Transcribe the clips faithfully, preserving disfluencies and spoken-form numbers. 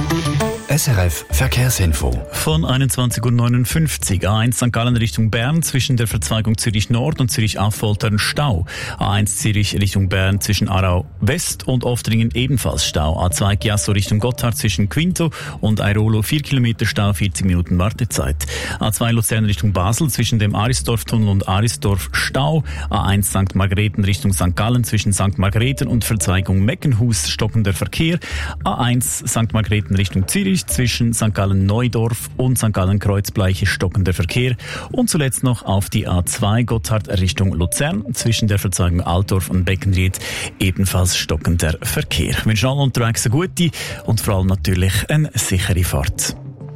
S R F Verkehrsinfo. Von einundzwanzig Uhr neunundfünfzig. A eins Sankt Gallen Richtung Bern zwischen der Verzweigung Zürich Nord und Zürich Affoltern Stau. A eins Zürich Richtung Bern zwischen Aarau West und Oftringen ebenfalls Stau. A zwei Chiasso Richtung Gotthard zwischen Quinto und Airolo vier Kilometer Stau, vierzig Minuten Wartezeit. A zwei Luzern Richtung Basel zwischen dem Arisdorf-Tunnel und Arisdorf Stau. A eins Sankt Margrethen Richtung Sankt Gallen zwischen Sankt Margrethen und Verzweigung Meckenhus stockender Verkehr. A eins Sankt Margrethen Richtung Zürich zwischen Sankt Gallen Neudorf und Sankt Gallen Kreuzbleiche stockender Verkehr. Und zuletzt noch auf die A zwei Gotthard Richtung Luzern zwischen der Verzweigung Altdorf und Beckenried ebenfalls stockender Verkehr. Wir wünschen allen unterwegs eine gute und vor allem natürlich eine sichere Fahrt.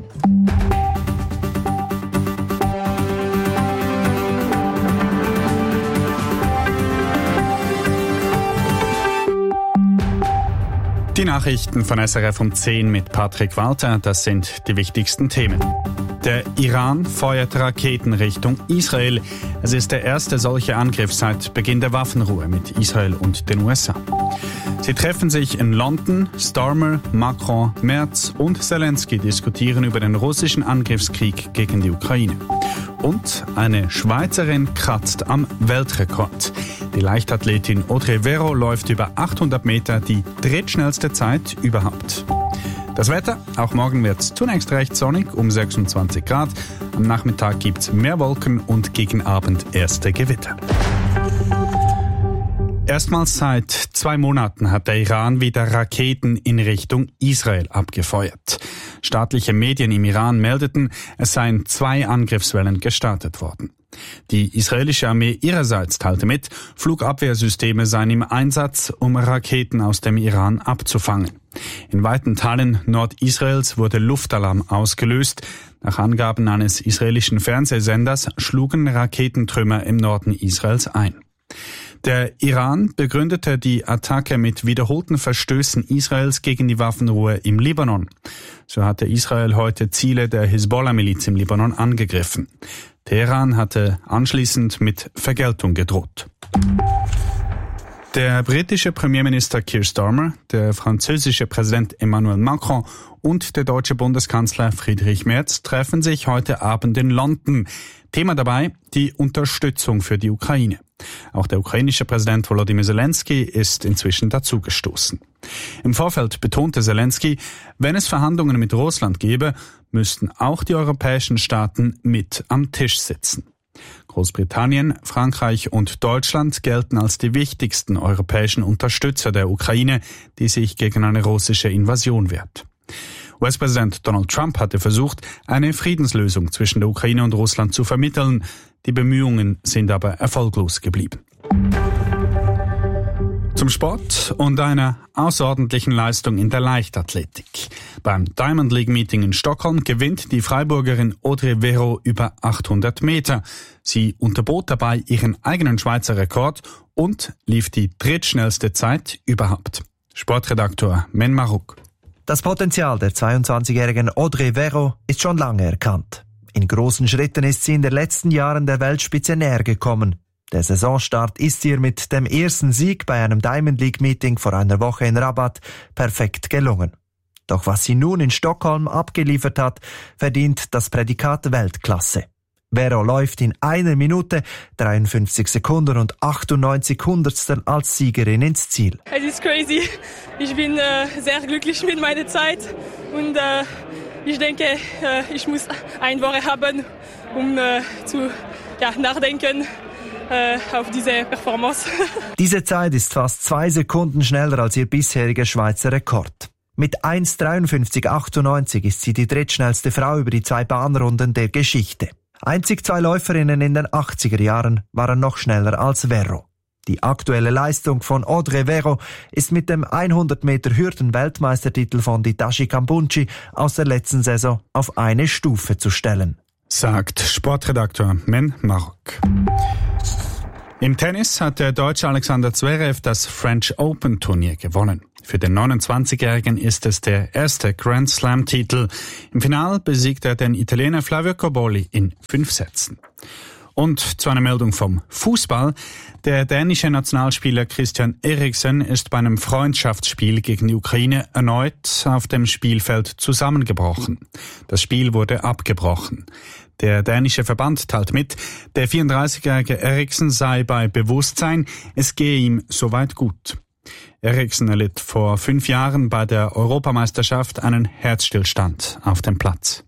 Die Nachrichten von S R F um zehn mit Patrick Walter, das sind die wichtigsten Themen. Der Iran feuert Raketen Richtung Israel. Es ist der erste solche Angriff seit Beginn der Waffenruhe mit Israel und den U S A. Sie treffen sich in London. Starmer, Macron, Merz und Zelensky diskutieren über den russischen Angriffskrieg gegen die Ukraine. Und eine Schweizerin kratzt am Weltrekord. Die Leichtathletin Audrey Vero läuft über achthundert Meter, die drittschnellste Zeit überhaupt. Das Wetter, auch morgen wird es zunächst recht sonnig, um sechsundzwanzig Grad. Am Nachmittag gibt es mehr Wolken und gegen Abend erste Gewitter. Erstmals seit zwei Monaten hat der Iran wieder Raketen in Richtung Israel abgefeuert. Staatliche Medien im Iran meldeten, es seien zwei Angriffswellen gestartet worden. Die israelische Armee ihrerseits teilte mit, Flugabwehrsysteme seien im Einsatz, um Raketen aus dem Iran abzufangen. In weiten Teilen Nordisraels wurde Luftalarm ausgelöst. Nach Angaben eines israelischen Fernsehsenders schlugen Raketentrümmer im Norden Israels ein. Der Iran begründete die Attacke mit wiederholten Verstößen Israels gegen die Waffenruhe im Libanon. So hatte Israel heute Ziele der Hisbollah-Miliz im Libanon angegriffen. Teheran hatte anschließend mit Vergeltung gedroht. Der britische Premierminister Keir Starmer, der französische Präsident Emmanuel Macron und der deutsche Bundeskanzler Friedrich Merz treffen sich heute Abend in London. Thema dabei die Unterstützung für die Ukraine. Auch der ukrainische Präsident Volodymyr Zelensky ist inzwischen dazugestoßen. Im Vorfeld betonte Zelensky, wenn es Verhandlungen mit Russland gäbe, müssten auch die europäischen Staaten mit am Tisch sitzen. Großbritannien, Frankreich und Deutschland gelten als die wichtigsten europäischen Unterstützer der Ukraine, die sich gegen eine russische Invasion wehrt. U S-Präsident Donald Trump hatte versucht, eine Friedenslösung zwischen der Ukraine und Russland zu vermitteln. Die Bemühungen sind aber erfolglos geblieben. Zum Sport und einer außerordentlichen Leistung in der Leichtathletik. Beim Diamond League Meeting in Stockholm gewinnt die Freiburgerin Audrey Vero über achthundert Meter. Sie unterbot dabei ihren eigenen Schweizer Rekord und lief die drittschnellste Zeit überhaupt. Sportredaktor Men Marouk. Das Potenzial der zweiundzwanzigjährigen Audrey Vero ist schon lange erkannt. In großen Schritten ist sie in den letzten Jahren der Weltspitze näher gekommen. Der Saisonstart ist ihr mit dem ersten Sieg bei einem Diamond League Meeting vor einer Woche in Rabat perfekt gelungen. Doch was sie nun in Stockholm abgeliefert hat, verdient das Prädikat Weltklasse. Vero läuft in einer Minute, dreiundfünfzig Sekunden und achtundneunzig Hundertstel als Siegerin ins Ziel. Es ist crazy. Ich bin äh, sehr glücklich mit meiner Zeit und äh, ich denke, äh, ich muss eine Woche haben, um äh, zu ja, nachdenken äh, auf diese Performance. Diese Zeit ist fast zwei Sekunden schneller als ihr bisheriger Schweizer Rekord. Mit eins dreiundfünfzig achtundneunzig ist sie die drittschnellste Frau über die zwei Bahnrunden der Geschichte. Einzig zwei Läuferinnen in den achtziger Jahren waren noch schneller als Vero. Die aktuelle Leistung von Audrey Vero ist mit dem hundert Meter Hürden-Weltmeistertitel von Hitachi Kambunchi aus der letzten Saison auf eine Stufe zu stellen. Sagt Sportredakteur Men Marouk. Im Tennis hat der Deutsche Alexander Zverev das French Open Turnier gewonnen. Für den neunundzwanzigjährigen ist es der erste Grand Slam-Titel. Im Finale besiegt er den Italiener Flavio Cobolli in fünf Sätzen. Und zu einer Meldung vom Fußball. Der dänische Nationalspieler Christian Eriksen ist bei einem Freundschaftsspiel gegen die Ukraine erneut auf dem Spielfeld zusammengebrochen. Das Spiel wurde abgebrochen. Der dänische Verband teilt mit, der vierunddreißigjährige Eriksen sei bei Bewusstsein, es gehe ihm soweit gut. Eriksen erlitt vor fünf Jahren bei der Europameisterschaft einen Herzstillstand auf dem Platz.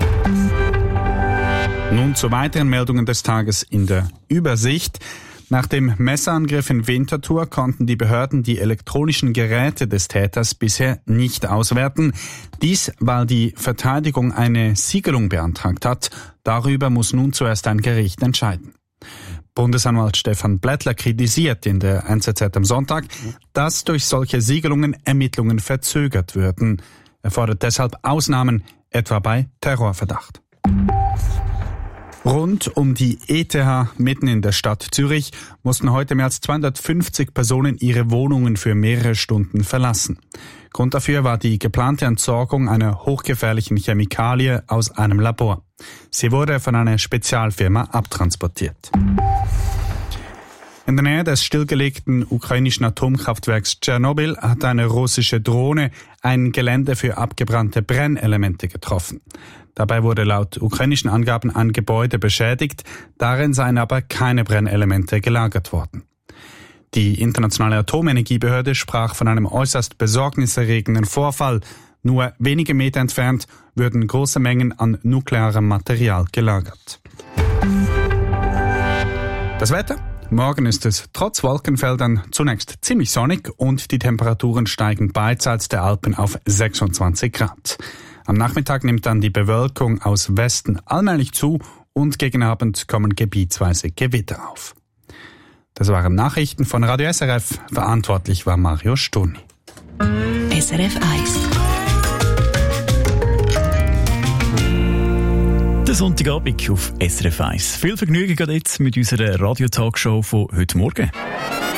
Nun zu weiteren Meldungen des Tages in der Übersicht. Nach dem Messerangriff in Winterthur konnten die Behörden die elektronischen Geräte des Täters bisher nicht auswerten. Dies, weil die Verteidigung eine Siegelung beantragt hat. Darüber muss nun zuerst ein Gericht entscheiden. Bundesanwalt Stefan Blättler kritisiert in der N Z Z am Sonntag, dass durch solche Siegelungen Ermittlungen verzögert würden. Er fordert deshalb Ausnahmen, etwa bei Terrorverdacht. Rund um die E T H mitten in der Stadt Zürich mussten heute mehr als zweihundertfünfzig Personen ihre Wohnungen für mehrere Stunden verlassen. Grund dafür war die geplante Entsorgung einer hochgefährlichen Chemikalie aus einem Labor. Sie wurde von einer Spezialfirma abtransportiert. In der Nähe des stillgelegten ukrainischen Atomkraftwerks Tschernobyl hat eine russische Drohne ein Gelände für abgebrannte Brennelemente getroffen. Dabei wurde laut ukrainischen Angaben ein Gebäude beschädigt, darin seien aber keine Brennelemente gelagert worden. Die internationale Atomenergiebehörde sprach von einem äußerst besorgniserregenden Vorfall. Nur wenige Meter entfernt würden große Mengen an nuklearem Material gelagert. Das Wetter? Morgen ist es trotz Wolkenfeldern zunächst ziemlich sonnig und die Temperaturen steigen beidseits der Alpen auf sechsundzwanzig Grad. Am Nachmittag nimmt dann die Bewölkung aus Westen allmählich zu und gegen Abend kommen gebietsweise Gewitter auf. Das waren Nachrichten von Radio S R F. Verantwortlich war Mario Sturni. S R F eins. Der Sonntagabend auf S R F eins. Viel Vergnügen geht jetzt mit unserer Radio-Talkshow von heute Morgen.